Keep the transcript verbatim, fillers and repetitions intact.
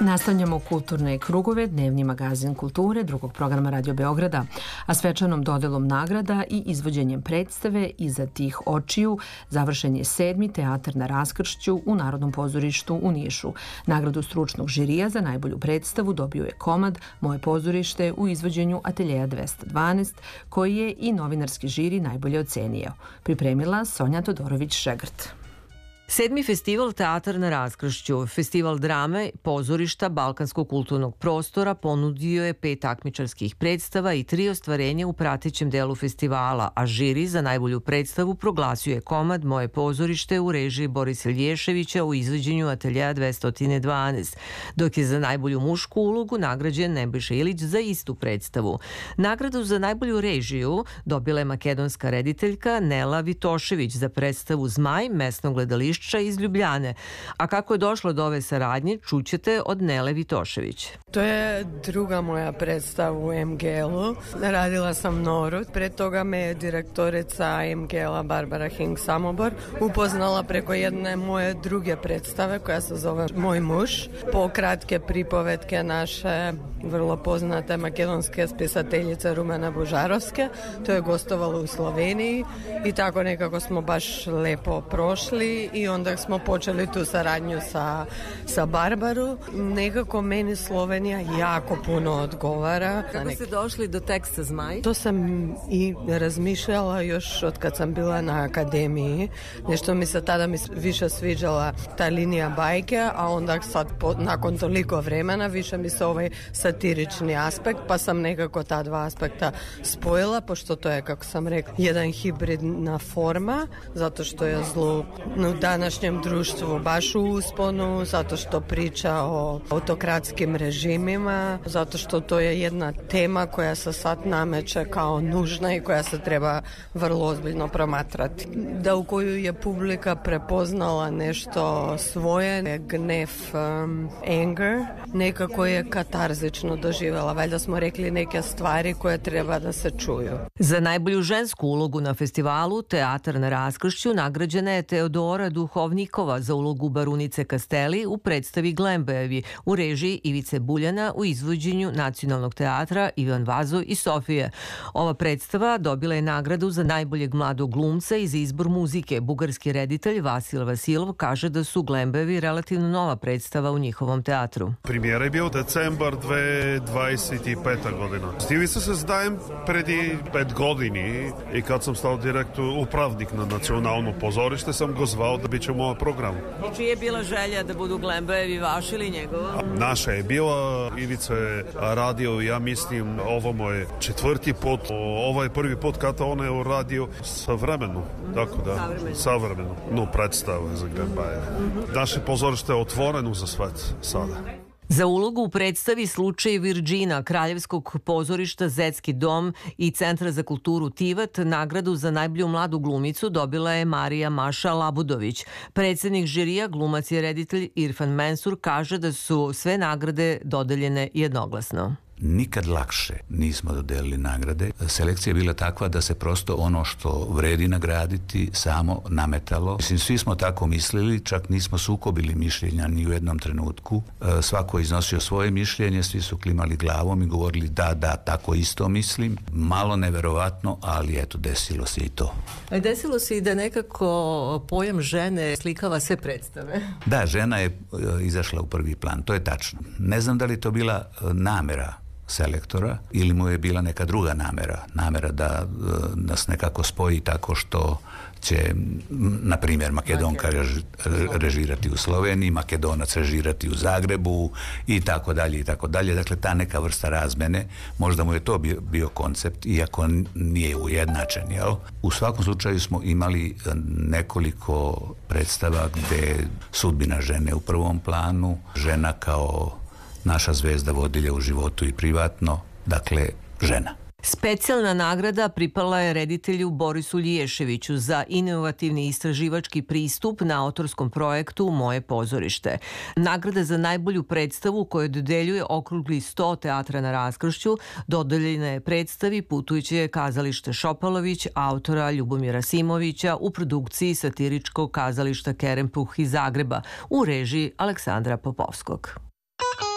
Nastavljamo kulturne krugove, dnevni magazin kulture drugog programa Radio Beograda, a svečanom dodelom nagrada i izvođenjem predstave Iza tih očiju završen je sedmi teatar na Raskršću u Narodnom pozorištu u Nišu. Nagradu stručnog žirija za najbolju predstavu dobio je komad Moje pozorište u izvođenju Ateljeja dvesta dvanaest, koji je i novinarski žiri najbolje ocenio. Pripremila Sonja Todorović-Šegrt. Sedmi festival Teatar na Raskršću, festival drame, pozorišta, balkanskog kulturnog prostora ponudio je pet takmičarskih predstava i tri ostvarenja u pratećem delu festivala, a žiri za najbolju predstavu proglasio je komad Moje pozorište u režiji Borisa Lješevića u izvođenju Ateljeja dvesta dvanaest, dok je za najbolju mušku ulogu nagrađen Nebojša Ilić za istu predstavu. Nagradu za najbolju režiju dobila je makedonska rediteljka Nela Vitošević za predstavu Zmaj mesnog gledališća iz Ljubljane. A kako je došlo do ove saradnje, čućete od Nele Vitošević. To je druga moja predstava u em ge el-u. Radila sam Noru. Pre toga me je direktorica em ge el-a Barbara Hing Samobor upoznala preko jedne moje druge predstave koja se zove Moj muž. Po kratke pripovetke naše vrlo poznate makedonske spisateljice Rumena Božarovske. To je gostovalo u Sloveniji i tako nekako smo baš lepo prošli i onda smo počeli tu saradnju sa, sa Barbaru. Nekako meni Slovenija jako puno odgovara. Kako ste došli do teksta Zmaj? To sam i razmišljala još od kad sam bila na akademiji. Nešto mi se tada mi više sviđala ta linija bajke, a onda sad po, nakon toliko vremena više mi se ovaj satirični aspekt, pa sam nekako ta dva aspekta spojila, pošto to je, kako sam rekla, jedan hibridna forma, zato što je zlo u današnjem društvu baš u usponu, zato što priča o autokratskim režimima, zato što to je jedna tema koja se sad nameće kao nužna i koja se treba vrlo ozbiljno promatrati. Da u koju je publika prepoznala nešto svoje, gnev, um, anger, nekako je katarzično doživjela. Valjda smo rekli neke stvari koje treba da se čuju. Za najbolju žensku ulogu na festivalu Teatar na Raskršću nagrađena je Teodora Duhovnikova za ulogu barunice Kasteli u predstavi Glembejevi u režiji Ivice Buljana u izvođenju Nacionalnog teatra Ivan Vazo i Sofije. Ova predstava dobila je nagradu za najboljeg mladog glumca i za izbor muzike. Bugarski reditelj Vasil Vasilov kaže da su Glembejevi relativno nova predstava u njihovom teatru. Premijera je bio decembar dve tisuće dvadeset peta godina. S tim se zdajem predi pet godini i kad sam stao direktor, upravnik na Nacionalno pozorište, sam go zvao da bit će moj program. I čija je bila želja da budu Glembejevi vaši ili njegova? Naša je bila, Ivica je radio, ja mislim, ovo moj četvrti put, ovo je prvi put kada on je radio savremeno, mm-hmm. tako da, savremeno, savremeno. No, predstave za Glembejeve. Mm-hmm. Naše pozorište je otvoreno za svet sada. Za ulogu u predstavi Slučaj Virđina, Kraljevskog pozorišta Zetski dom i Centra za kulturu Tivat nagradu za najbolju mladu glumicu dobila je Marija Maša Labudović. Predsednik žirija, glumac i reditelj Irfan Mensur kaže da su sve nagrade dodeljene jednoglasno. Nikad lakše nismo dodelili nagrade. Selekcija je bila takva da se prosto ono što vredi nagraditi samo nametalo. Mislim, svi smo tako mislili, čak nismo sukobili mišljenja ni u jednom trenutku. Svako je iznosio svoje mišljenje, svi su klimali glavom i govorili da, da, tako isto mislim. Malo neverovatno, ali eto, desilo se i to. A desilo se i da nekako pojam žene slikava sve predstave. Da, žena je izašla u prvi plan, to je tačno. Ne znam da li to bila namera selektora ili mu je bila neka druga namera, namera da nas nekako spoji tako što će, na primjer, Makedonka režirati u Sloveniji, Makedonac režirati u Zagrebu i tako dalje i tako dalje. Dakle, ta neka vrsta razmene, možda mu je to bio, bio koncept, iako nije ujednačen, jel? U svakom slučaju smo imali nekoliko predstava gde sudbina žene u prvom planu, žena kao naša zvezda vodilja u životu i privatno, dakle, žena. Specijalna nagrada pripala je reditelju Borisu Lješeviću za inovativni istraživački pristup na autorskom projektu Moje pozorište. Nagrada za najbolju predstavu koju dodeljuje okrugli sto Teatra na Raskršću dodeljena je predstavi Putujuće kazalište Šopalović autora Ljubomira Simovića u produkciji satiričkog kazališta Kerempuh iz Zagreba u režiji Aleksandra Popovskog.